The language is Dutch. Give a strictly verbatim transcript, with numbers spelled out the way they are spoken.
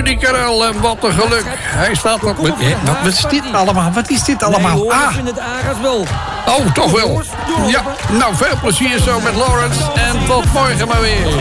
die Karel. En wat een geluk. Hij staat nog met... Eh, Wat wat is dit allemaal? Wat is dit allemaal? Nee, hoor, ik Ah, vind het Aras wel. Oh, toch wel. Ja, nou, veel plezier zo met Lawrence. En tot morgen maar weer.